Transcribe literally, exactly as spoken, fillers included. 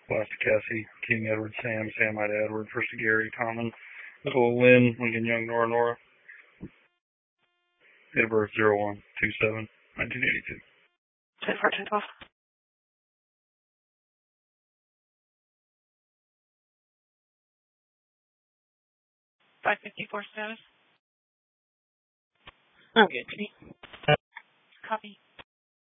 Blasted Cassie, King Edward, Sam, Sam Ida Edward, First to Gary, Common, Nicole Lynn, Lincoln Young, Nora Nora. Date of birth zero one two seven nineteen eighty-two. ten four ten twelve. five fifty-four status. I'm good, Kitty. Copy.